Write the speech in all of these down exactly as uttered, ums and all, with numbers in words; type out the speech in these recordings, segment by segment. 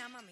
Ámame.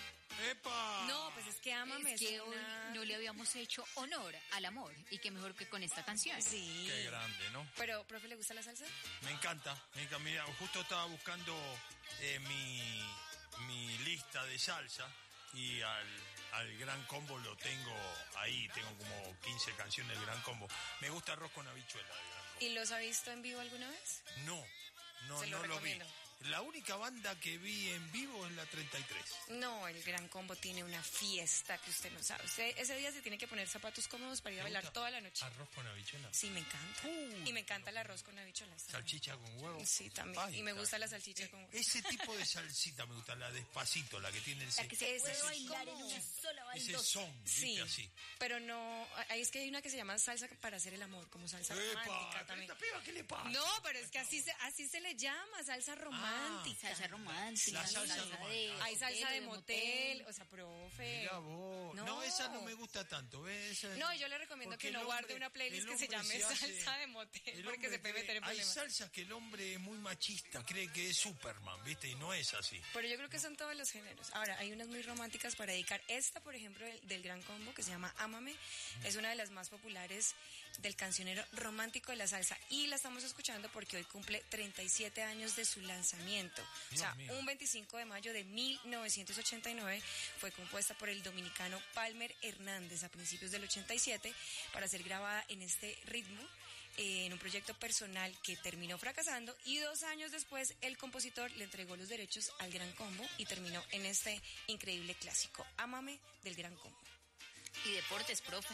¡Epa! No, pues es que Ámame Es es que una... hoy no le habíamos hecho honor al amor, y qué mejor que con esta canción. Sí. Qué grande, ¿no? Pero, profe, ¿le gusta la salsa? Me encanta, me encanta. Mira, justo estaba buscando eh, mi, mi lista de salsa y al, al Gran Combo lo tengo ahí, tengo como quince canciones del Gran Combo. Me gusta arroz con habichuela del Gran Combo. ¿Y los ha visto en vivo alguna vez? No, no, Se lo no lo vi. recomiendo. La única banda que vi en vivo es la treinta y tres. No, el Gran Combo tiene una fiesta que usted no sabe. Usted ese día se tiene que poner zapatos cómodos para ir a ¿Te bailar gusta toda la noche. Arroz con habichuela. Sí, me encanta. Uy, y me encanta el arroz con habichuelas. también. Salchicha con huevo. Sí, también. Ay, y me cara. gusta la salchicha con huevo. Ese tipo de salsita me gusta, la despacito, la que tiene ese, La que se Ese puede es bailar en como- una sola ese baile. son, ¿viste? Sí, Así. pero no, ahí es que hay una que se llama salsa para hacer el amor, como salsa ¡Epa! romántica también. ¿Esta piba qué le pasa? No, pero es que así se, así se le llama, salsa romántica. Salsa romántica. La salsa de romántica. Hay salsa de motel, motel. o sea, profe. Mirá vos. No. No. esa no me gusta tanto. ¿Ves? Esa- No, yo le recomiendo porque que no el guarde hombre- una playlist el que se hombre llame hace- salsa de motel, el porque hombre se puede cree- meter en Hay problemas. salsas que el hombre es muy machista, cree que es Superman, ¿viste? Y no es así. Pero yo creo que son todos los géneros. Ahora, hay unas muy románticas para dedicar. Esta, por ejemplo, del, del Gran Combo, que se llama Ámame, es una de las más populares del cancionero romántico de la salsa. Y la estamos escuchando porque hoy cumple treinta y siete años de su lanzamiento. Dios o sea, mío. un veinticinco de mayo de mil novecientos ochenta y nueve fue compuesta por el dominicano Palmer Hernández a principios del ochenta y siete para ser grabada en este ritmo, eh, en un proyecto personal que terminó fracasando, y dos años después el compositor le entregó los derechos al Gran Combo y terminó en este increíble clásico, Ámame, del Gran Combo. Y deportes, profe.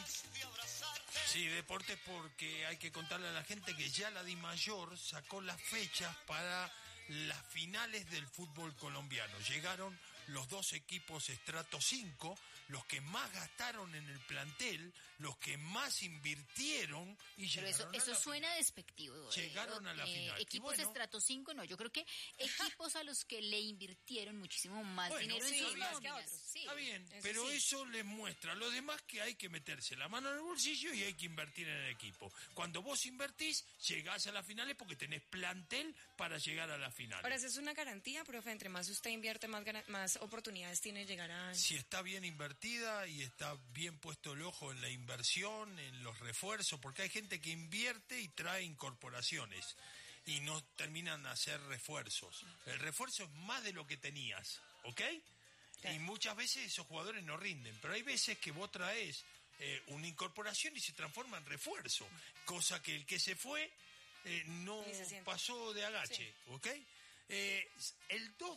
Sí, deporte, porque hay que contarle a la gente que ya la DIMAYOR sacó las fechas para las finales del fútbol colombiano. Llegaron los dos equipos estrato cinco, los que más gastaron en el plantel, los que más invirtieron y Pero llegaron eso, eso a la suena despectivo. Llegaron a la final. Y Equipos bueno, estrato cinco, no. Yo creo que equipos a los que le invirtieron muchísimo más Bueno, dinero en sí, sus más que a nóminas. otros. Sí. Está bien, Eso pero sí. eso les muestra a los demás que hay que meterse la mano en el bolsillo y hay que invertir en el equipo. Cuando vos invertís, llegás a las finales porque tenés plantel para llegar a las finales. Ahora, esa es una garantía, profe, entre más usted invierte, más, gana- más oportunidades tiene de llegar a... Si está bien invertida y está bien puesto el ojo en la inversión, en los refuerzos, porque hay gente que invierte y trae incorporaciones y no terminan a hacer refuerzos. El refuerzo es más de lo que tenías, ¿ok? Claro. Y muchas veces esos jugadores no rinden, pero hay veces que vos traes eh, una incorporación y se transforma en refuerzo, cosa que el que se fue eh, no Ni se siente. pasó de agache, Sí. ¿ok? Eh, el dos